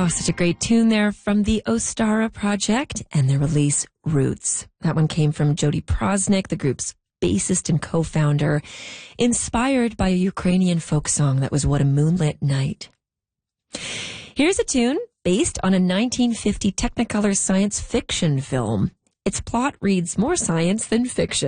Oh, such a great tune there from the Ostara Project and their release Roots. That one came from Jody Prosnik, the group's bassist and co-founder, inspired by a Ukrainian folk song that was What a Moonlit Night. Here's a tune based on a 1950 Technicolor science fiction film. Its plot reads more science than fiction.